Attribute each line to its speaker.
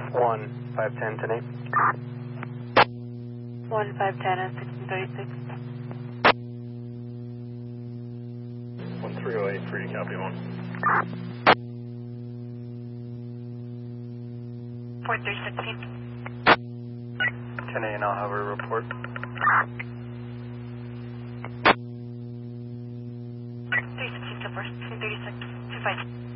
Speaker 1: 1510, 10-8.
Speaker 2: 1510 at 1636.
Speaker 3: 1308, free to copy 1.
Speaker 2: 4316.
Speaker 1: 10-8, and I'll have a report.
Speaker 2: 316 to 1636. 25.